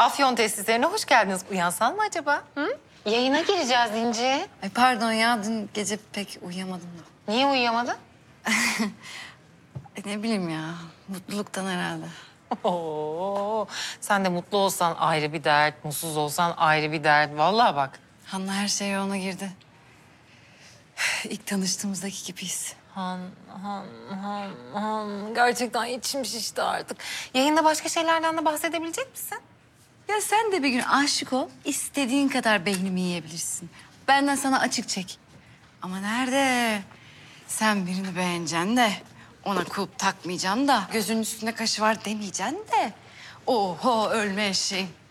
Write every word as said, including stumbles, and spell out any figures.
Afyon tesislerine hoş geldiniz. Uyansan mı acaba? Hı? Yayına gireceğiz İnci. Ay pardon ya, dün gece pek uyuyamadım da. Niye uyuyamadın? E, ne bileyim ya, mutluluktan herhalde. Oo, sen de mutlu olsan ayrı bir dert, mutsuz olsan ayrı bir dert. Vallahi bak. Hanna her şey yoluna girdi. İlk tanıştığımızdaki gibiyiz. Han, han, han, han. Gerçekten içim şişti artık. Yayında başka şeylerden de bahsedebilecek misin? Ya sen de bir gün aşık ol, istediğin kadar beynimi yiyebilirsin. Benden sana açık çek. Ama nerede? Sen birini beğeneceksin de, ona kulp takmayacaksın da, gözünün üstünde kaşı var demeyeceksin de. Oho, ölme eşeğim.